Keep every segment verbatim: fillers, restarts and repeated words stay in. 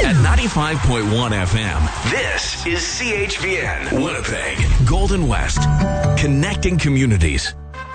At ninety-five point one F M, this is C H V N, Winnipeg, Golden West, connecting communities.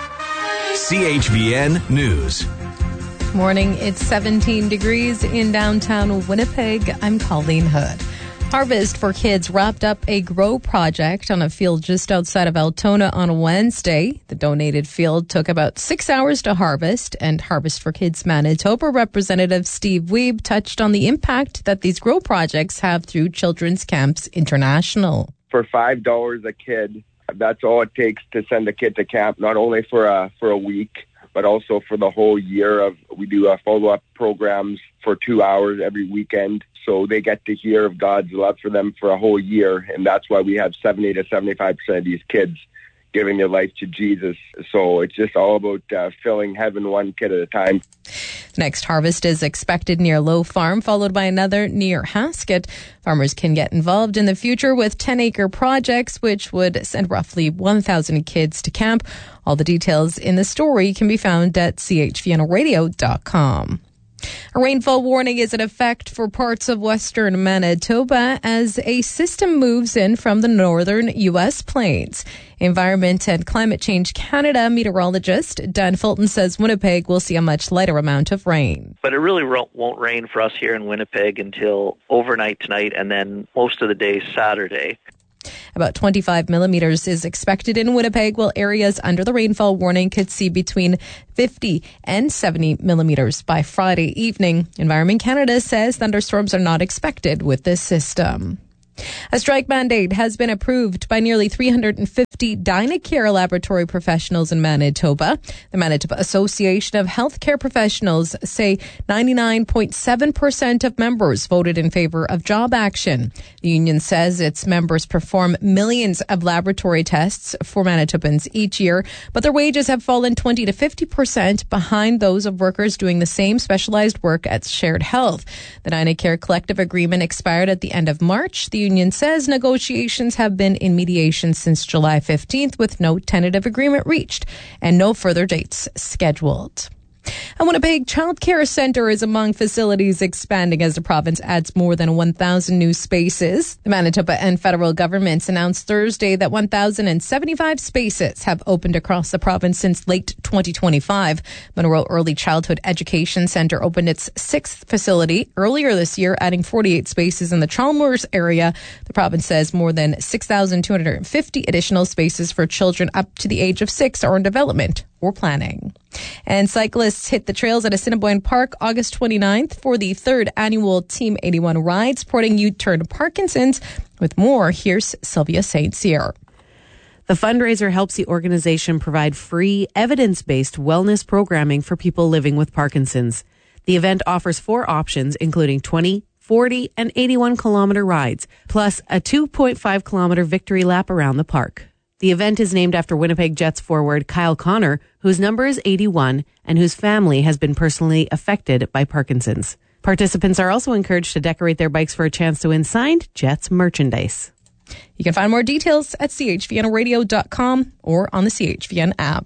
C H V N News. Morning, it's seventeen degrees in downtown Winnipeg. I'm Colleen Hood. Harvest for Kids wrapped up a grow project on a field just outside of Altona on Wednesday. The donated field took about six hours to harvest, and Harvest for Kids Manitoba Representative Steve Wiebe touched on the impact that these grow projects have through Children's Camps International. For five dollars a kid, that's all it takes to send a kid to camp, not only for a, for a week, but also for the whole year. Of we do uh, follow-up programs for two hours every weekend. So they get to hear of God's love for them for a whole year. And that's why we have seventy to seventy-five percent of these kids giving their life to Jesus. So it's just all about uh, filling heaven one kid at a time. The next harvest is expected near Low Farm, followed by another near Haskett. Farmers can get involved in the future with ten-acre projects, which would send roughly one thousand kids to camp. All the details in the story can be found at c h v n radio dot com. A rainfall warning is in effect for parts of western Manitoba as a system moves in from the northern U S plains. Environment and Climate Change Canada meteorologist Dan Fulton says Winnipeg will see a much lighter amount of rain. But it really won't rain for us here in Winnipeg until overnight tonight and then most of the day Saturday. About twenty-five millimeters is expected in Winnipeg, while areas under the rainfall warning could see between fifty and seventy millimeters by Friday evening. Environment Canada says thunderstorms are not expected with this system. A strike mandate has been approved by nearly three hundred fifty Dynacare laboratory professionals in Manitoba. The Manitoba Association of Healthcare Professionals say ninety-nine point seven percent of members voted in favor of job action. The union says its members perform millions of laboratory tests for Manitobans each year, but their wages have fallen twenty to fifty percent behind those of workers doing the same specialized work at Shared Health. The Dynacare collective agreement expired at the end of March. The union says negotiations have been in mediation since July fifteenth with no tentative agreement reached and no further dates scheduled. A Winnipeg Child Care Centre is among facilities expanding as the province adds more than one thousand new spaces. The Manitoba and federal governments announced Thursday that one thousand seventy-five spaces have opened across the province since late twenty twenty-five. Monroe Early Childhood Education Centre opened its sixth facility earlier this year, adding forty-eight spaces in the Chalmers area. The province says more than six thousand two hundred fifty additional spaces for children up to the age of six are in development or planning. And cyclists hit the trails at Assiniboine Park August twenty-ninth for the third annual Team eighty-one ride, supporting U-Turn Parkinson's. With more, here's Sylvia Saint Cyr. The fundraiser helps the organization provide free, evidence-based wellness programming for people living with Parkinson's. The event offers four options, including twenty, forty, and eighty-one kilometer rides, plus a two point five kilometer victory lap around the park. The event is named after Winnipeg Jets forward Kyle Connor, whose number is eighty-one and whose family has been personally affected by Parkinson's. Participants are also encouraged to decorate their bikes for a chance to win signed Jets merchandise. You can find more details at c h v n radio dot com or on the C H V N app.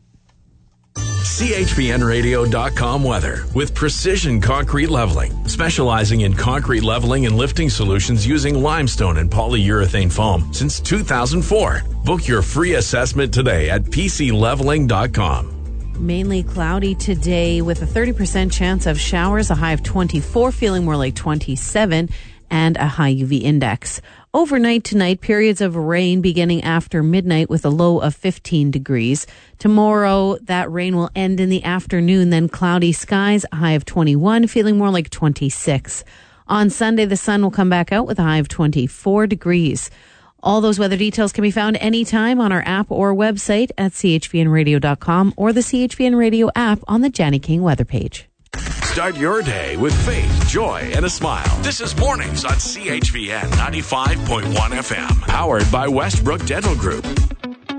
C H V N radio dot com weather with Precision Concrete Leveling, specializing in concrete leveling and lifting solutions using limestone and polyurethane foam since two thousand four. Book your free assessment today at p c leveling dot com. Mainly cloudy today with a thirty percent chance of showers, a high of twenty-four, feeling more like twenty-seven, and a high U V index. Overnight tonight, periods of rain beginning after midnight with a low of fifteen degrees. Tomorrow, that rain will end in the afternoon, then cloudy skies, a high of twenty-one, feeling more like twenty-six. On Sunday, the sun will come back out with a high of twenty-four degrees. All those weather details can be found anytime on our app or website at c h v n radio dot com or the C H V N Radio app on the Janny King weather page. Start your day with faith, joy, and a smile. This is Mornings on C H V N ninety-five point one F M, powered by Westbrook Dental Group.